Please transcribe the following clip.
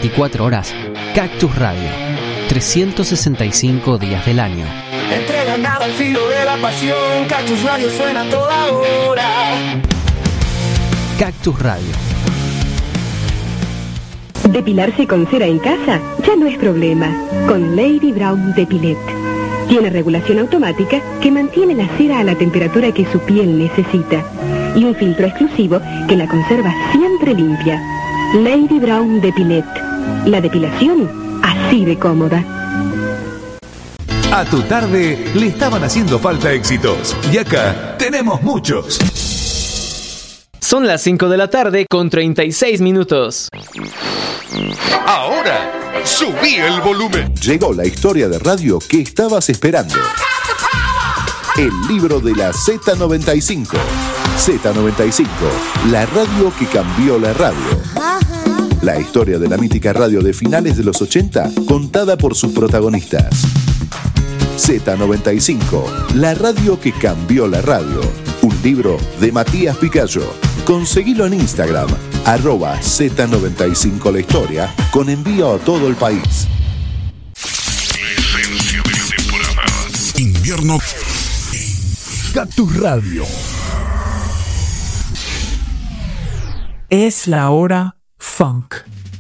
24 horas, Cactus Radio. 365 días del año. Entrega nada al filo de la pasión. Cactus Radio suena a toda hora. Cactus Radio. Depilarse con cera en casa ya no es problema con Lady Brown Depilet. Tiene regulación automática que mantiene la cera a la temperatura que su piel necesita y un filtro exclusivo que la conserva siempre limpia. Lady Brown Depilet. La depilación así de cómoda. A tu tarde le estaban haciendo falta éxitos y acá tenemos muchos. Son las 5 de la tarde con 36 minutos. Ahora, subí el volumen. Llegó la historia de radio que estabas esperando. El libro de la Z95. Z95, la radio que cambió la radio. La historia de la mítica radio de finales de los 80, contada por sus protagonistas. Z95, la radio que cambió la radio. Un libro de Matías Picayo. Conseguilo en Instagram, @Z95 la historia, con envío a todo el país. La esencia de la temporada. Invierno. Cactus Radio. Es la hora funk.